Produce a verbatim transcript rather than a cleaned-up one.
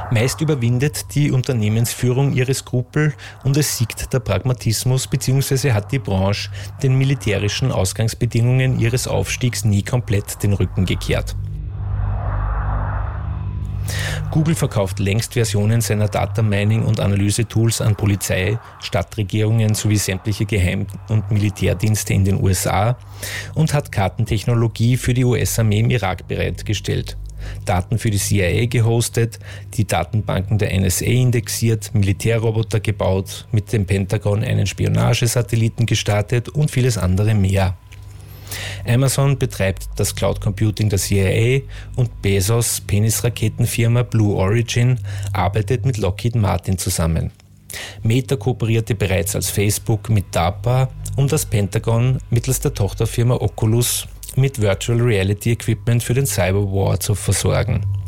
Meist überwindet die Unternehmensführung ihre Skrupel und es siegt der Pragmatismus, bzw. hat die Branche den militärischen Ausgangsbedingungen ihres Aufstiegs nie komplett den Rücken gekehrt. Google verkauft längst Versionen seiner Data Mining und Analyse-Tools an Polizei, Stadtregierungen sowie sämtliche Geheim- und Militärdienste in den U S A und hat Kartentechnologie für die U S-Armee im Irak bereitgestellt. Daten für die C I A gehostet, die Datenbanken der N S A indexiert, Militärroboter gebaut, mit dem Pentagon einen Spionagesatelliten gestartet und vieles andere mehr. Amazon betreibt das Cloud Computing der C I A und Bezos' Penisraketenfirma Blue Origin arbeitet mit Lockheed Martin zusammen. Meta kooperierte bereits als Facebook mit DARPA, um das Pentagon mittels der Tochterfirma Oculus mit Virtual Reality Equipment für den Cyberwar zu versorgen.